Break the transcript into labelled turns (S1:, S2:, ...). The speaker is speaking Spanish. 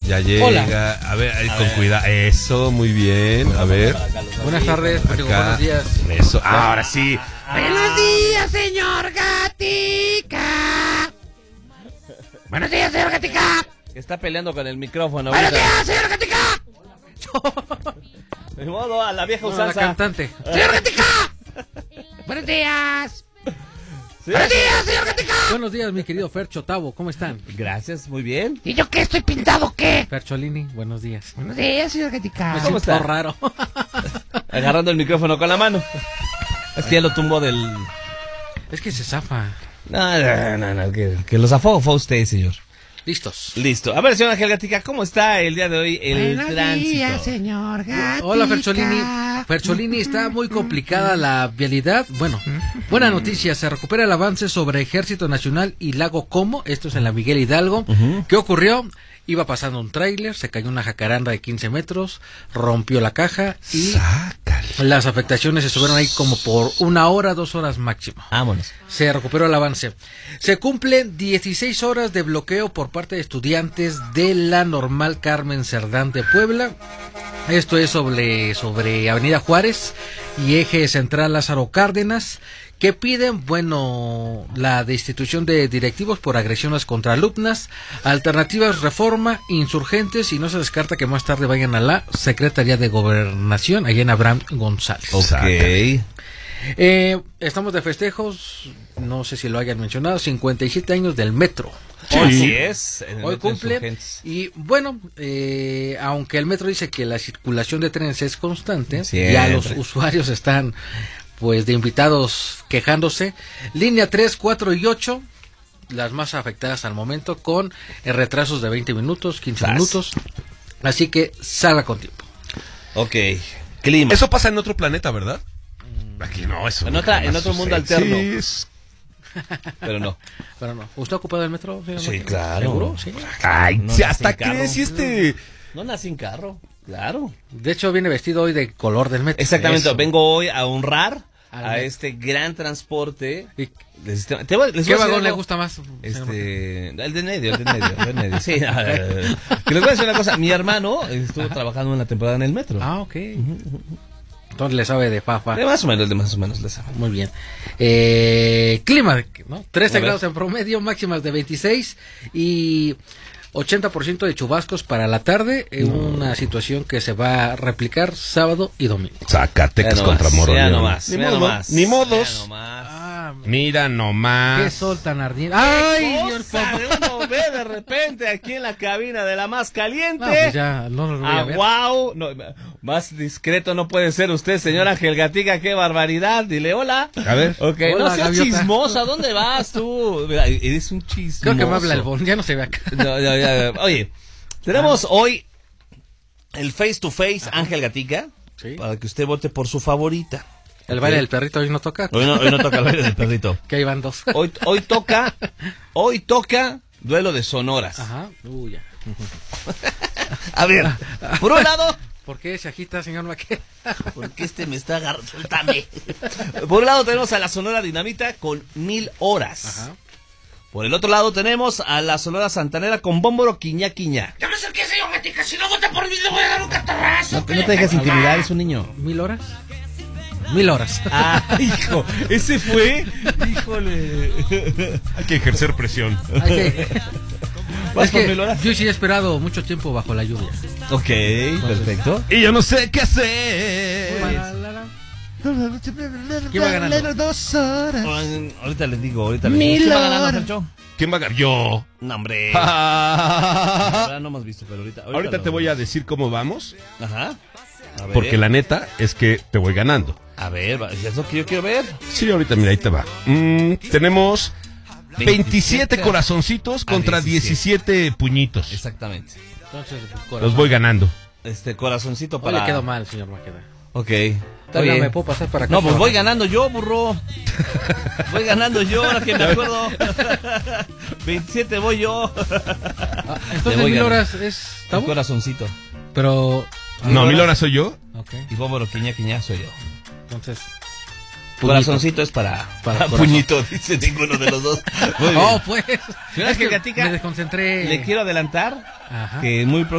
S1: Ya llega.
S2: Hola.
S1: A ver, con cuidado. Eso, muy bien. A ver.
S2: Buenas tardes, buenos días.
S1: Eso, ahora sí.
S3: Buenos días, señor Gatica. Buenos días, señor Gatica.
S4: Está peleando con el micrófono.
S3: Buenos días, señor Gatica.
S4: De modo, a la vieja
S2: No,
S4: usanza.
S2: la cantante.
S3: Señor Gatica. Buenos días. Buenos días, señor Gatica.
S2: Buenos días, mi querido Fercho Tavo, ¿cómo están?
S4: Gracias, muy bien.
S3: ¿Y yo qué? ¿Estoy pintado o qué?
S2: Fercholini, buenos días.
S3: Buenos días, señor Gatica.
S2: Me
S4: ¿Cómo
S2: siento
S4: está?
S2: raro.
S4: Agarrando el micrófono con la mano. Es que ya lo tumbó del...
S2: Es que se zafa.
S4: No, que lo zafó fue usted, señor.
S2: Listos.
S4: Listo. A ver, señora Ángel Gatica, ¿cómo está el día de hoy el
S3: Buenos
S4: tránsito?
S3: días, señor Gatica.
S2: Hola, Fercholini. Fercholini, está muy complicada la vialidad. Bueno, buena noticia, se recupera el avance sobre Ejército Nacional y Lago Como, esto es en la Miguel Hidalgo. ¿Qué ocurrió? Iba pasando un tráiler, se cayó una jacaranda de 15 metros, rompió la caja y las afectaciones estuvieron ahí como por 1 hora, 2 horas máximo.
S4: Vámonos.
S2: Se recuperó el avance. Se cumplen 16 horas de bloqueo por parte de estudiantes de la Normal Carmen Cerdán de Puebla. Esto es sobre Avenida Juárez y eje central Lázaro Cárdenas, que piden, bueno, la destitución de directivos por agresiones contra alumnas, alternativas, reforma, insurgentes, y no se descarta que más tarde vayan a la Secretaría de Gobernación, allá en Abraham González.
S4: Ok.
S2: Estamos de festejos, no sé si lo hayan mencionado, 57 años del metro.
S4: Así es. en el
S2: Hoy
S4: Metro
S2: cumple,
S4: Insurgentes.
S2: y bueno, aunque el metro dice que la circulación de trenes es constante,
S4: Siempre.
S2: ya los usuarios están pues de invitados quejándose. Línea 3, 4 y 8, las más afectadas al momento, con retrasos de 20 minutos, 15 minutos, así que salga con tiempo.
S4: Ok. Clima.
S1: Eso pasa en otro planeta, ¿verdad? Aquí no, eso.
S4: En
S1: nunca
S4: en
S1: más
S4: otro mundo
S1: sucede.
S4: alterno.
S1: Sí, es...
S4: Pero no.
S2: Pero no, ¿usted ha ocupado el metro, señor
S4: Sí,
S2: Martínez?
S4: claro.
S2: ¿Seguro? Sí.
S1: Ay,
S4: No
S1: sí,
S4: nací
S1: ¿hasta
S4: en carro.
S1: crees? Y este...
S4: No nací en carro. Claro.
S2: De hecho, viene vestido hoy de color del metro.
S4: Exactamente.
S2: Eso.
S4: Vengo hoy a honrar
S2: Al
S4: a
S2: metro.
S4: este gran transporte.
S2: ¿Y
S4: del sistema. Les
S2: ¿Qué
S4: voy a decir
S2: vagón le
S4: algo.
S2: gusta más, señor Martínez?
S4: El de medio, el de medio. Sí, que les voy a decir una cosa. Mi hermano estuvo trabajando una temporada en el metro.
S2: Ah, ok. Entonces le sabe de fafa.
S4: De más o menos le sabe.
S2: Muy bien. Clima, ¿no? 13
S4: A ver.
S2: grados en promedio, máximas de 26 y 80% de chubascos para la tarde, en una situación que se va a replicar sábado y domingo.
S1: Zacatecas
S4: Ya
S1: contra
S4: nomás,
S1: Moroleón.
S4: ya nomás,
S1: Ni
S4: ya
S1: modo,
S4: nomás,
S1: ni
S4: ya
S1: modos.
S4: nomás.
S1: Mira nomás.
S2: Qué sol tan ardiente. ¡Ay, Dios
S4: Cosa de uno ve de repente aquí en la cabina de la más caliente.
S2: No, pues ya, no lo voy a ver.
S4: Wow, no, más discreto no puede ser usted, señor Ángel Gatica, qué barbaridad. Dile hola.
S1: A ver.
S4: Ok,
S2: Hola,
S4: no seas
S2: gaviota.
S4: chismosa, ¿dónde vas tú? Mira, eres un chismoso.
S2: Creo que me habla el bon, ya no se ve acá.
S4: No, ya. Oye, tenemos hoy el face to face Ángel Gatica,
S2: Sí.
S4: para que usted vote por su favorita.
S2: El baile del perrito hoy no toca.
S4: Hoy no toca el baile del perrito.
S2: Que ahí van dos.
S4: Hoy toca duelo de sonoras.
S2: Ajá. Ya.
S4: A ver, por un lado,
S2: ¿Por qué se agita, señor Maquet?
S4: porque me está agarrando, suéltame. Por un lado tenemos a la Sonora Dinamita con 1000 horas.
S2: Ajá.
S4: Por el otro lado tenemos a la Sonora Santanera con Bómboro Quiñá Quiñá.
S3: Ya me acerqué, señor Gatica. Si no vota por mí, le voy a dar un catarrazo.
S4: No te dejes intimidar, es un niño.
S2: 1000 horas. 1000 horas.
S4: Ah, hijo, ese fue. Híjole.
S1: Hay que ejercer presión.
S2: Hay que-
S4: ¿Vas
S2: es
S4: por
S2: que
S4: 1000 horas?
S2: yo sí he esperado mucho tiempo bajo la lluvia.
S4: Ok, perfecto.
S1: Y yo no sé qué hacer.
S2: ¿Quién va ganando?
S4: Ahorita les digo. ¿Quién va ganando, Fercho?
S1: ¿Quién va a ganar? Yo.
S4: No, hombre. La verdad no hemos visto, pero
S1: Ahorita
S4: lo
S1: te voy a
S4: vemos.
S1: decir cómo vamos.
S4: Ajá. A ver.
S1: Porque la neta es que te voy ganando.
S4: A ver, es lo que yo quiero ver.
S1: Sí, ahorita mira, ahí te va. Tenemos 27 corazoncitos contra 17 puñitos.
S4: Exactamente.
S2: Entonces,
S1: Los voy ganando.
S4: Corazoncito
S2: Hoy
S4: para...
S2: le quedó mal, señor Maqueda.
S4: Ok.
S2: Todavía
S4: Oye.
S2: me puedo pasar para acá.
S4: No, pues voy ganando yo, burro. Voy ganando yo, ahora que me acuerdo. 27 voy yo.
S2: Entonces,
S4: Te voy
S2: 1000
S4: ganando.
S2: horas es
S4: Un
S2: tabú.
S4: corazoncito.
S2: Pero.
S1: No, 1000 horas soy yo.
S2: Ok,
S4: Y Bómboro Quiñá Quiñá soy yo.
S2: entonces.
S4: Corazoncito es para
S2: corazón.
S4: puñito, dice ninguno de los dos. Muy bien.
S2: Oh, pues.
S4: Señora
S2: Es que
S4: Gatica,
S2: me desconcentré.
S4: Le quiero adelantar
S2: Ajá.
S4: que muy